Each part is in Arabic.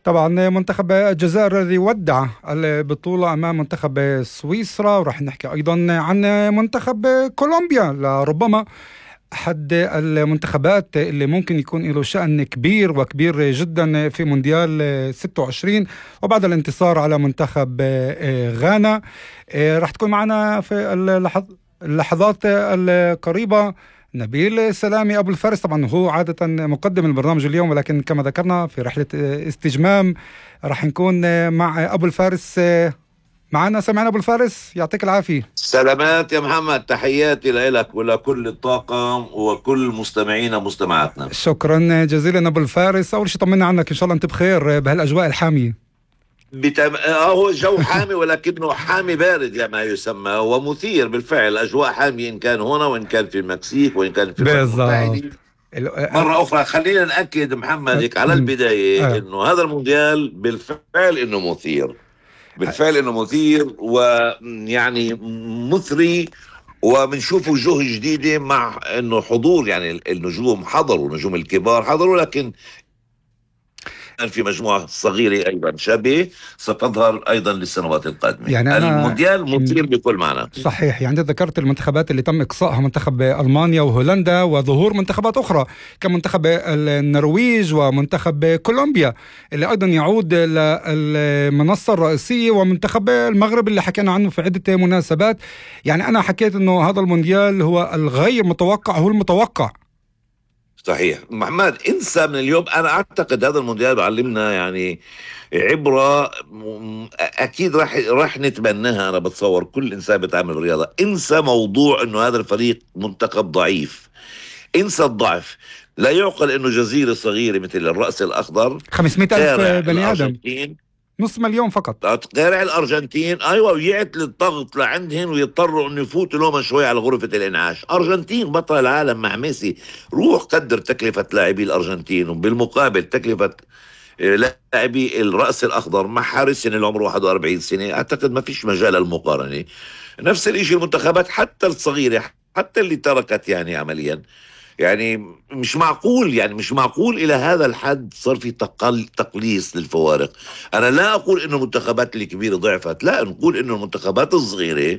طبعا منتخب الجزائر الذي ودع البطولة أمام منتخب سويسرا، وراح نحكي أيضا عن منتخب كولومبيا، لربما أحد المنتخبات اللي ممكن يكون له شأن كبير وكبير جدا في مونديال 26 وبعد الانتصار على منتخب غانا. راح تكون معنا في اللحظات القريبة نبيل سلامي أبو الفارس. طبعا هو عادة مقدم البرنامج اليوم، ولكن كما ذكرنا في رحلة استجمام راح نكون مع أبو الفارس معنا. سمعنا أبو الفارس، يعطيك العافية. سلامات يا محمد، تحياتي لك ولكل الطاقم وكل مستمعينا ومستمعاتنا. شكرا جزيلا أبو الفارس. أول شيء طمنا عنك، إن شاء الله أنت بخير بهالأجواء الحامية. هو جو حامي ولكنه حامي بارد كما يسمى ومثير بالفعل. أجواء حامية إن كان هنا وإن كان في المكسيك وإن كان في الولايات المتحدة. مرة أخرى خلينا نأكد محمد على البداية إنه هذا المونديال بالفعل إنه مثير، بالفعل إنه مثير ويعني مثري، وبنشوف وجوه جديدة مع إنه حضور، يعني النجوم حضروا، النجوم الكبار حضروا، لكن في مجموعة صغيرة أيضا شابة ستظهر أيضا للسنوات القادمة. يعني المونديال مثير بكل معنى. صحيح. يعني ذكرت المنتخبات اللي تم إقصائها، منتخب ألمانيا وهولندا، وظهور منتخبات أخرى كمنتخب النرويج ومنتخب كولومبيا اللي أيضا يعود للمنصة الرئيسية، ومنتخب المغرب اللي حكينا عنه في عدة مناسبات. يعني أنا حكيت أنه هذا المونديال هو الغير متوقع، هو المتوقع. صحيح محمد، انسى من اليوم. انا اعتقد هذا المونديال بعلمنا يعني عبرة اكيد راح نتبناها. انا بتصور كل انسان بتعمل رياضة، انسى موضوع انه هذا الفريق منتخب ضعيف، انسى الضعف. لا يعقل انه جزيرة صغيرة مثل الرأس الاخضر 500,000 بني ادم، نص مليون فقط، قارع الارجنتين، ايوه، ويعتل الضغط لعندهن ويضطروا انه يفوتوا لهم شوي على غرفه الانعاش. ارجنتين بطل العالم مع ميسي، روح قدر تكلفه لاعبي الارجنتين وبالمقابل تكلفه لاعبي الراس الاخضر مع حارس اللي عمره 41 سنه. اعتقد ما فيش مجال للمقارنه. نفس الشيء المنتخبات حتى الصغيره، حتى اللي تركت يعني عمليا، يعني مش معقول، يعني مش معقول إلى هذا الحد صار في تقليص للفوارق. أنا لا أقول إنه المنتخبات الكبيرة ضعفت، لا، نقول إنه المنتخبات الصغيرة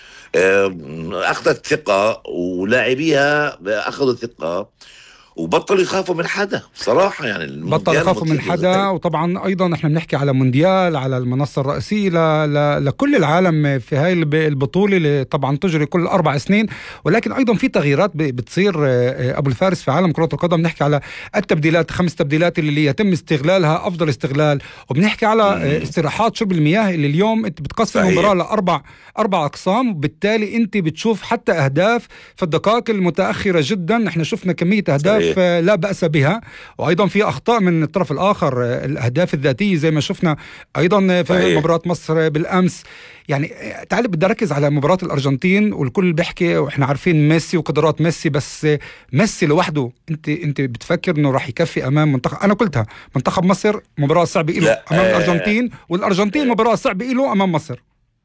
أخذت ثقة ولاعبيها أخذوا ثقة وبطل يخافوا من حدا صراحة. يعني بطل يخافوا من حدا. وطبعا أيضا احنا بنحكي على مونديال على المنصة الرئيسية لكل العالم في هاي البطولة اللي طبعا تجري كل 4 سنين، ولكن أيضا في تغييرات بتصير أبو الفارس في عالم كرة القدم. نحكي على التبديلات، 5 تبديلات اللي يتم استغلالها أفضل استغلال، وبنحكي على استراحات شرب المياه اللي اليوم أنت بتقسم المباراة لأربع أقسام، وبالتالي أنت بتشوف حتى أهداف في الدقائق المتأخرة جدا. احنا شفنا كمية أهداف لا بأس بها، وأيضا في أخطاء من الطرف الآخر، الأهداف الذاتية زي ما شفنا أيضا في مباراة مصر بالأمس. يعني تعال بدي أركز على مباراة الأرجنتين، والكل بيحكي وإحنا عارفين ميسي وقدرات ميسي، بس ميسي لوحده أنت بتفكر إنه راح يكفي أمام منتخب؟ أنا قلتها، منتخب مصر مباراة صعبة له أمام الأرجنتين، والأرجنتين مباراة صعبة له أمام مصر.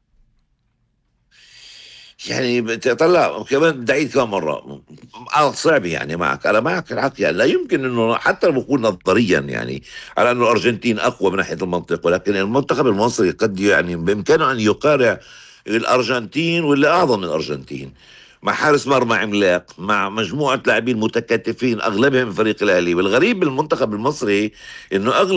يعني طلع كمان دعيت كم مرة صعب، يعني معك، أنا معك الحق. يعني لا يمكن أنه حتى لو بقول نظريا يعني على أنه الأرجنتين أقوى من ناحية المنطق، ولكن المنتخب المصري قد يعني بإمكانه أن يقارع الأرجنتين واللي أعظم من الأرجنتين، مع حارس مرمى عملاق، مع مجموعة لاعبين متكاتفين أغلبهم من فريق الأهلي. والغريب بالمنتخب المصري أنه أغلب